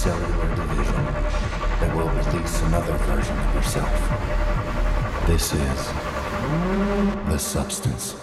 cellular division that will release another version of yourself. This is the substance.